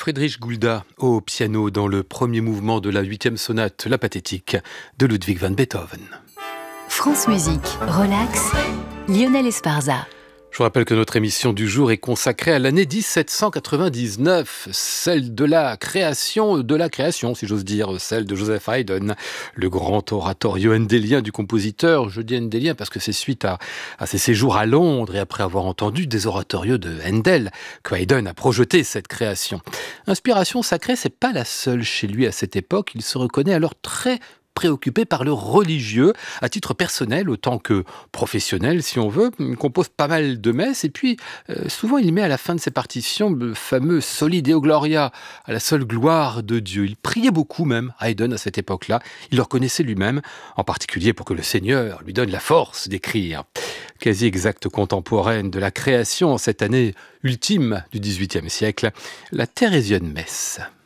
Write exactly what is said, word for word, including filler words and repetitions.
Friedrich Gulda au piano dans le premier mouvement de la huitième sonate, la pathétique de Ludwig van Beethoven. France Musique, relax, Lionel Esparza. Je vous rappelle que notre émission du jour est consacrée à l'année dix-sept cent quatre-vingt-dix-neuf, celle de la création, de la création, si j'ose dire, celle de Joseph Haydn, le grand oratorio handélien du compositeur. Je dis handélien parce que c'est suite à, à ses séjours à Londres et après avoir entendu des oratorios de Handel que Haydn a projeté cette création. Inspiration sacrée, c'est pas la seule chez lui à cette époque. Il se reconnaît alors très préoccupé par le religieux, à titre personnel autant que professionnel si on veut. Il compose pas mal de messes et puis euh, souvent il met à la fin de ses partitions le fameux Soli Deo Gloria, à la seule gloire de Dieu. Il priait beaucoup même, Haydn à cette époque-là, il le reconnaissait lui-même, en particulier pour que le Seigneur lui donne la force d'écrire. Quasi exacte contemporaine de la création en cette année ultime du dix-huitième siècle, la Thérésienne Messe.